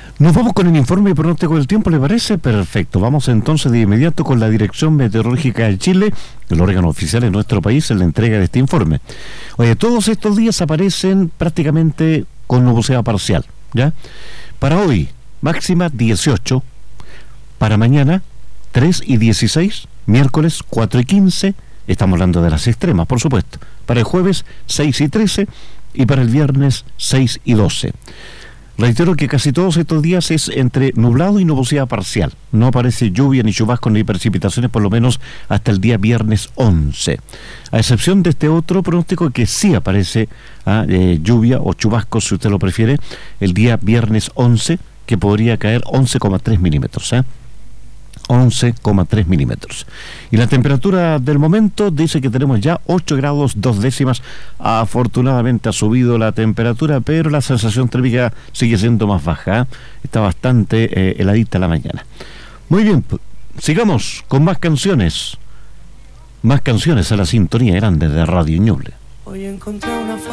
Nos vamos con el informe y pronóstico del tiempo, ¿le parece? Perfecto. Vamos entonces de inmediato con la Dirección Meteorológica de Chile, el órgano oficial en nuestro país, en la entrega de este informe. Oye, todos estos días aparecen prácticamente con nubosidad parcial, ¿ya? Para hoy, máxima 18, para mañana 3 y 16, miércoles 4 y 15, estamos hablando de las extremas, por supuesto. Para el jueves 6 y 13 y para el viernes 6 y 12. Reitero que casi todos estos días es entre nublado y nubosidad parcial. No aparece lluvia, ni chubascos, ni precipitaciones, por lo menos hasta el día viernes 11. A excepción de este otro pronóstico que sí aparece lluvia o chubascos, si usted lo prefiere, el día viernes 11, que podría caer 11,3 milímetros. 11,3 milímetros. Y la temperatura del momento dice que tenemos ya 8 grados 2 décimas. Afortunadamente ha subido la temperatura, pero la sensación térmica sigue siendo más baja. Está bastante heladita la mañana. Muy bien, sigamos con más canciones. Más canciones a la sintonía grande de Radio Ñuble. Hoy encontré una